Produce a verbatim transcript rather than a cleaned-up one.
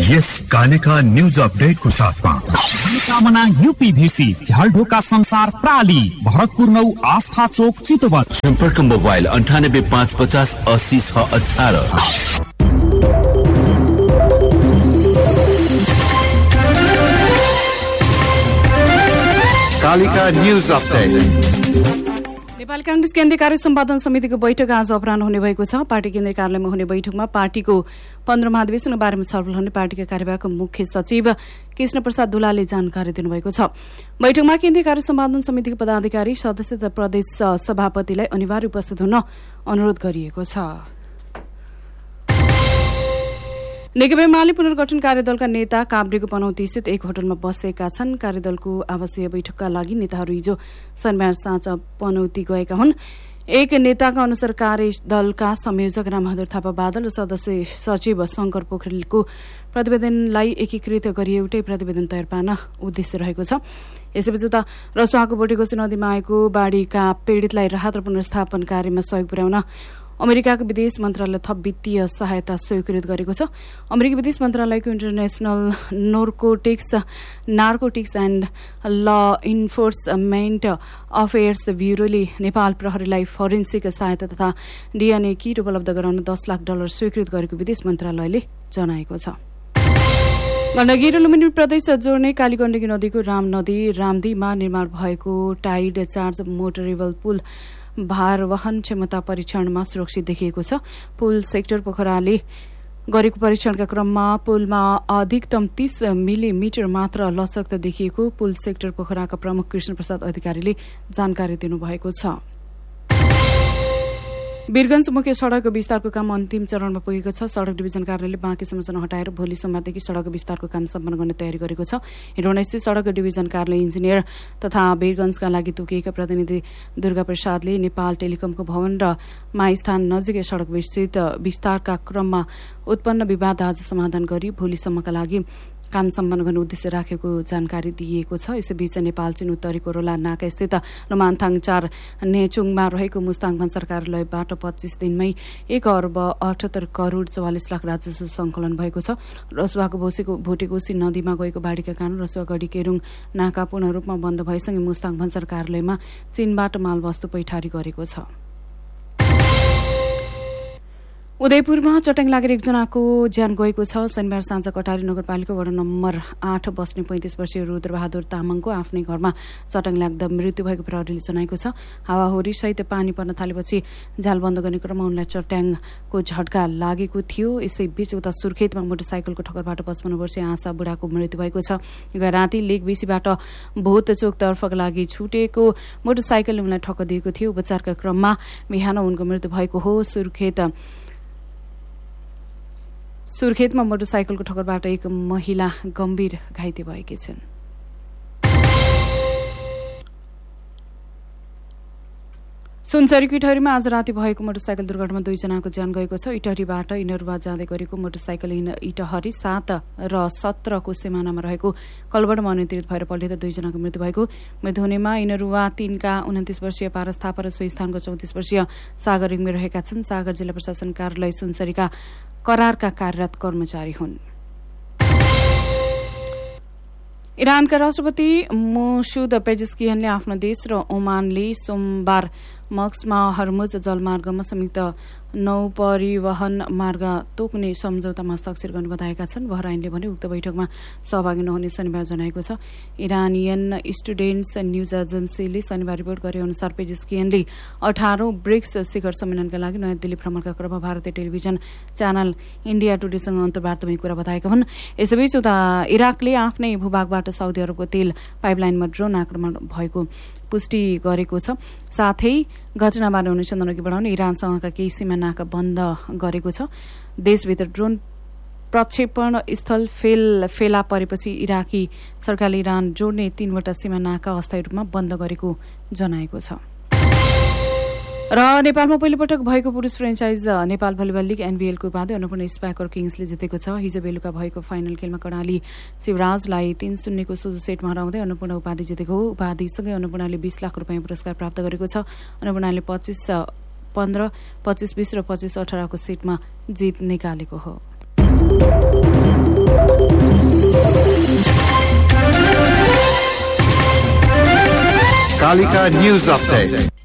यस Kaleka news अपडेटको साथमा मनोकामना यूपीभीसी झ्यालढोका संसार प्राली भरतपुर नौ आस्था चोक चितवन। सम्पर्क मोबाइल अन्ठानब्बे पाँच पचास अस्सी छ अठारह। Kalika news update. नेपाली कांग्रेस केन्द्रीय कार्य सम्पादन समितिको बैठक आज अपराह्न हुने भएको छ। पार्टी केन्द्रीय कार्यालयमा हुने बैठकमा पार्टीको पन्ध्र महाधिवेशनको बारेमा छलफल हुने पार्टीका कार्यवाहक मुख्य सचिव कृष्ण प्रसाद दुलालले जानकारी दिनुभएको छ। बैठकमा केन्द्रीय कार्य सम्पादन समितिको पदाधिकारी सदस्य तथा प्रदेश सभापतिलाई अनिवार्य उपस्थित हुन अनुरोध गरिएको छ। नेकपा एमाले पुनर्गठन कार्यदलका नेता काभ्रेको पनौती स्थित एक होटलमा बसेका छन्। कार्यदलको आवासीय बैठकका लागि नेताहरू हिजो शनिबार साँझ पनौती गएका हुन्। एक नेताका अनुसार कार्यदलका संयोजक रामबहादुर थापा बादल र सदस्य सचिव शंकर पोखरेलको प्रतिवेदनलाई एकीकृत गरी एउटै प्रतिवेदन तयार पार्न उद्देश्य रहेको छ। यसैबीच उता रसुवाको बोटेकोशी नदीमा आएको बाढ़ीका पीड़ितलाई राहत र पुनर्स्थापन कार्यमा सहयोग पुर्याउन अमेरिकाको विदेश मन्त्रालयले थप वित्तीय सहायता स्वीकृत गरेको छ। अमेरिकी विदेश मन्त्रालयको इन्टरनेशनल नोर्कोटिक्स नार्कोटिक्स एण्ड ल इन्फोर्समेन्ट अफेयर्स ब्युरोले नेपाल प्रहरीलाई फोरेन्सिक सहायता तथा डीएनए किट उपलब्ध गराउन दस लाख डलर स्वीकृत गरेको विदेश मन्त्रालयले जनाएको छ। गण्डकी र लुम्बिनी प्रदेश जोड्ने कालीगण्डकी नदीको राम नदी रामदीमा निर्माण भएको टाइड चार्ज मोटरेबल पुल भार वहन क्षमता परीक्षणमा सुरक्षित देखिएको छ। पुल सेक्टर पोखराले गरेको परीक्षणका क्रममा पुलमा अधिकतम तीस मिलिमिटर मात्र लचक देखिएको पुल सेक्टर पोखराका प्रमुख कृष्ण प्रसाद अधिकारीले जानकारी दिनुभएको छ। वीरगंज मुख्य सड़क विस्तारको काम अन्तिम चरणमा पुगेको छ। सड़क डिभिजन कार्यालयले बाँकी संरचना हटाएर भोलि सोमबारदेखि सड़क विस्तारको काम सम्पन्न गर्ने तयारी गरेको छ। हिरोनस्थित सड़क डिभिजन कार्यालय इन्जिनियर तथा वीरगंजका लागि तोकिएका प्रतिनिधि दुर्गा प्रसादले नेपाल टेलिकमको भवन र माइस्थान नजिकै सड़क विस्तृत विस्तारका क्रममा उत्पन्न विवाद आज समाधान गरी भोलिसम्मका लागि काम सम्पन्न गर्ने उद्देश्य राखेको जानकारी दिएको छ। यसैबीच नेपाल चीन उत्तरी कोरोला नाका स्थित लुमान्थाङ चार नेचुङमा रहेको मुस्ताङ भन्सार कार्यालयबाट पच्चीस दिनमै एक अर्ब अठहत्तर करोड़ चौवालिस लाख राजस्व संकलन भएको छ। रसुवाको भोटेकोशी नदीमा गएको बाढ़ीका कारण रसुवा गढी केरुङ नाका पूर्ण रूपमा बन्द भएसँगै मुस्ताङ भन्सार कार्यालयमा चीनबाट मालवस्तु पैठारी गरेको छ। उदयपुरमा चट्याङ लागेर एकजनाको ज्यान गएको छ। शनिबार साँझ कटारी नगरपालिका वडा नम्बर आठ बस्ने पैंतिस वर्षीय रुद्रबहादुर तामाङको आफ्नै घरमा चट्याङ लाग्दा मृत्यु भएको प्रहरीले जनाएको छ। हावाहुरी सहित पानी पर्न थालेपछि झ्याल बन्द गर्ने क्रममा उनलाई चट्याङको झट्का लागेको थियो। यसैबीच उता सुर्खेतमा मोटरसाइकलको ठक्करबाट पचपन्न वर्षीय आशा बुढाको मृत्यु भएको छ। राति लेकबेसीबाट भोतचोकतर्फका लागि छुटेको मोटरसाइकलले उनलाई ठक्कर दिएको थियो। उपचारका क्रममा बिहान उनको मृत्यु भएको हो। सुर्खेत सुर्खेतमा मोटरसाइकलको ठक्करबाट एक महिला गम्भीर घाइते भएकी छिन्। सुनसरीको इटहरीमा आज राति भएको मोटरसाइकल दुर्घटनामा दुईजनाको ज्यान गएको छ। इटहरीबाट इनरुवा जाँदै गरेको मोटरसाइकल इटहरी सात र सत्रको सिमानामा रहेको कलबडमा अनियन्त्रित भएर पल्टिँदा दुईजनाको मृत्यु भएको। मृत्यु हुनेमा इनरुवा तीनका उन्तिस वर्षीय पारस थापा र सोही स्थानको चौतिस वर्षीय सागर रिग्मी रहेका छन्। सागर जिल्ला प्रशासन कार्यालय सुनसरीका करारका कार्यरत कर्मचारी हुन्। इरानका राष्ट्रपति मोसुद पेजेस्कियनले आफ्नो देश र ओमानले सोमबार मस्कमा हर्मुज जलमार्गमा संयुक्त नौ परिवहन मार्ग तोक्ने सम्झौतामा हस्ताक्षर गर्ने बताएका छन्। बहराइनले भने उक्त बैठकमा सहभागी नहुने शनिबार जनाएको छ। इरानियन स्टुडेन्ट्स न्यूज एजेन्सीले शनिबार रिपोर्ट गरे अनुसार पेजेस्कियनले अठारौं ब्रिक्स शिखर सम्मेलनका लागि नयाँ दिल्ली भ्रमणका क्रममा भारतीय टेलिभिजन च्यानल इण्डिया टुडेसँग अन्तर्वार्तामा कुरा बताएका हुन्। यसैबीच उता इराकले आफ्नै भूभागबाट साउदी अरबको तेल पाइपलाइनमा ड्रोन आक्रमण भएको पुष्टि गरेको छ। साथै घटनाबारे अनुसन्धान अघि बढाउन इरानसँगका केही सीमा नाका बन्द गरेको छ। देशभित्र ड्रोन प्रक्षेपण स्थल फेल फेला परेपछि इराकी सरकारले इरान जोड्ने तीनवटा सीमा नाका अस्थायी रूपमा बन्द गरेको जनाएको छ। र नेपालमा पहिलोपटक भएको पुरुष फ्रेन्चाइज नेपाल भलिबल लीग एनबीएलको उपाधि अन्नपूर्ण स्पाइकर किङ्सले जितेको छ। हिजो बेलुका भएको फाइनल खेलमा कर्णाली शिवराजलाई तीन शून्यको सोझो सेटमा हराउँदै अन्नपूर्ण उपाधि जितेको हो। उपाधिसँगै अन्नपूर्णले बीस लाख रुपियाँ पुरस्कार प्राप्त गरेको छ। अन्नपूर्णले पच्चीस पन्ध्र पच्चीस बीस र पच्चीस अठारको सेटमा जित निकालेको हो। Kalika news update.